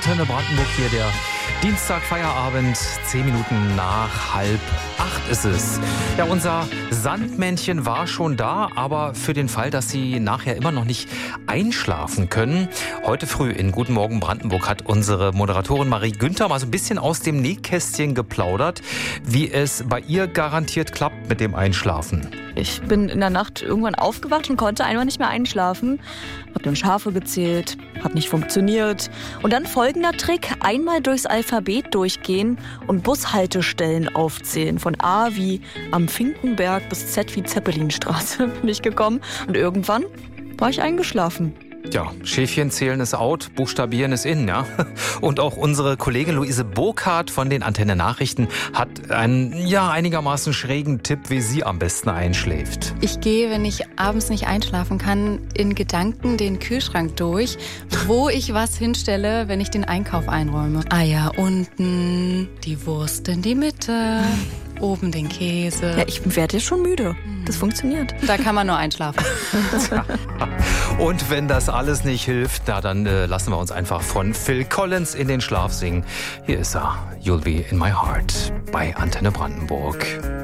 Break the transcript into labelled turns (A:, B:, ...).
A: Antenne Brandenburg hier, der Dienstag, Feierabend, 10 Minuten nach 7:30 ist es. Ja, unser Sandmännchen war schon da, aber für den Fall, dass Sie nachher immer noch nicht einschlafen können, heute früh in Guten Morgen Brandenburg hat unsere Moderatorin Marie Günther mal so ein bisschen aus dem Nähkästchen geplaudert, wie es bei ihr garantiert klappt mit dem Einschlafen.
B: Ich bin in der Nacht irgendwann aufgewacht und konnte einfach nicht mehr einschlafen. Hab dann Schafe gezählt, hat nicht funktioniert. Und dann folgender Trick: einmal durchs Alphabet durchgehen und Bushaltestellen aufzählen. Von A wie am Finkenberg bis Z wie Zeppelinstraße bin ich gekommen. Und irgendwann war ich eingeschlafen.
A: Ja, Schäfchen zählen ist out, buchstabieren ist in, ja. Und auch unsere Kollegin Luise Burkhardt von den Antenne Nachrichten hat einen, einigermaßen schrägen Tipp, wie sie am besten einschläft.
C: Ich gehe, wenn ich abends nicht einschlafen kann, in Gedanken den Kühlschrank durch, wo ich was hinstelle, wenn ich den Einkauf einräume. Eier unten, die Wurst in die Mitte, oben den Käse.
B: Ja, ich werde jetzt schon müde. Das funktioniert.
C: Da kann man nur einschlafen.
A: Und wenn das alles nicht hilft, dann lassen wir uns einfach von Phil Collins in den Schlaf singen. Hier ist er, You'll Be in My Heart bei Antenne Brandenburg.